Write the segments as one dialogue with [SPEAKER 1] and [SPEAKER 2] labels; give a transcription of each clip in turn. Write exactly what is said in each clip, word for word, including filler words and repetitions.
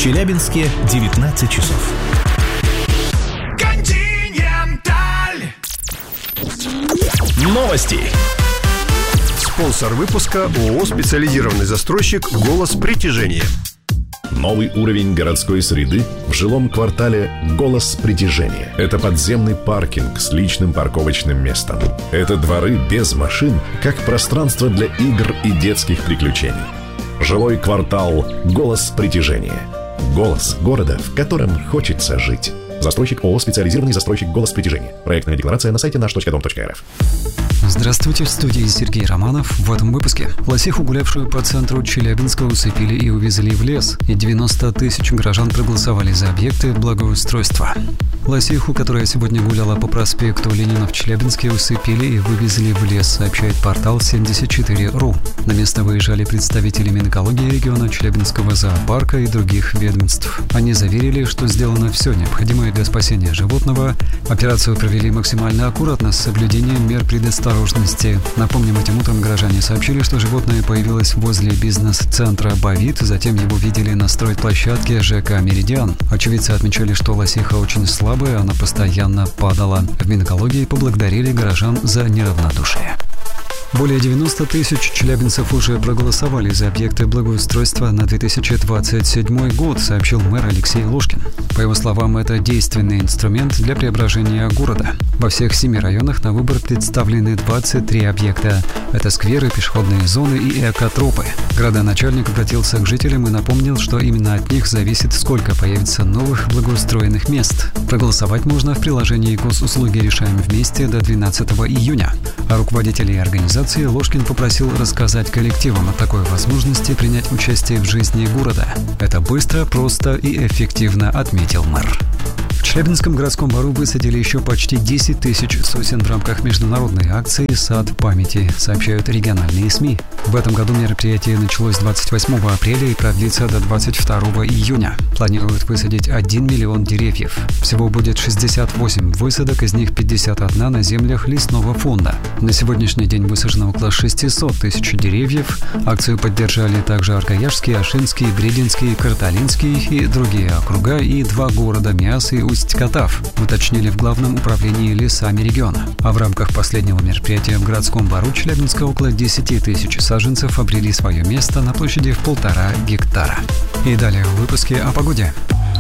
[SPEAKER 1] Челябинске девятнадцать часов.
[SPEAKER 2] Континенталь.
[SPEAKER 1] Новости.
[SPEAKER 3] Спонсор выпуска ООО «Специализированный застройщик «Голос притяжения».
[SPEAKER 4] Новый уровень городской среды в жилом квартале «Голос притяжения». Это подземный паркинг с личным парковочным местом. Это дворы без машин, как пространство для игр и детских приключений. Жилой квартал «Голос притяжения». Голос города, в котором хочется жить. Застройщик ООО «Специализированный застройщик «Голос притяжения». Проектная декларация на сайте наш точка дом точка эр эф.
[SPEAKER 5] Здравствуйте, в студии Сергей Романов. В этом выпуске. Лосиху, гулявшую по центру Челябинска, усыпили и увезли в лес. И девяносто тысяч горожан проголосовали за объекты благоустройства. Лосиху, которая сегодня гуляла по проспекту Ленина в Челябинске, усыпили и вывезли в лес, сообщает портал семьдесят четыре точка ру. На место выезжали представители Минэкологии региона, Челябинского зоопарка и других ведомств. Они заверили, что сделано все необходимое для спасения животного. Операцию провели максимально аккуратно, с соблюдением мер предосторожности. Напомним, этим утром горожане сообщили, что животное появилось возле бизнес-центра «Бавит», затем его видели на стройплощадке ЖК «Меридиан». Очевидцы отмечали, что лосиха очень слабая, она постоянно падала. В Минэкологии поблагодарили горожан за неравнодушие. Более девяноста тысяч челябинцев уже проголосовали за объекты благоустройства на две тысячи двадцать седьмой год, сообщил мэр Алексей Ложкин. По его словам, это действенный инструмент для преображения города. Во всех семи районах на выбор представлены двадцать три объекта. Это скверы, пешеходные зоны и экотропы. Градоначальник обратился к жителям и напомнил, что именно от них зависит, сколько появится новых благоустроенных мест. Проголосовать можно в приложении «Госуслуги решаем вместе» до двенадцатого июня. А руководителей организации Ложкин попросил рассказать коллективам о такой возможности принять участие в жизни города. Это быстро, просто и эффективно, отметил мэр. В Челябинском городском бару высадили еще почти десять тысяч сосен в рамках международной акции «Сад памяти», сообщают региональные СМИ. В этом году мероприятие началось двадцать восьмого апреля и продлится до двадцать второго июня. Планируют высадить один миллион деревьев. Всего будет шестьдесят восемь высадок, из них пятьдесят одна на землях лесного фонда. На сегодняшний день высажено около шестисот тысяч деревьев. Акцию поддержали также Аркаяшский, Ашинский, Брединский, Карталинский и другие округа и два города Миас и Усть-Катав, уточнили в Главном управлении лесами региона. А в рамках последнего мероприятия в городском бару Челябинска около десяти тысяч саженцев обрели свое место на площади в полтора гектара. И далее в выпуске о погоде.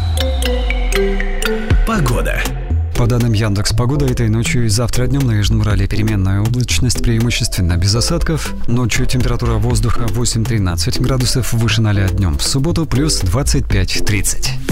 [SPEAKER 1] Погода.
[SPEAKER 5] По данным Яндекс.Погода, этой ночью и завтра днем на Южном Урале переменная облачность, преимущественно без осадков. Ночью температура воздуха восемь-тринадцать градусов, выше ноля, днем в субботу плюс двадцать пять-тридцать.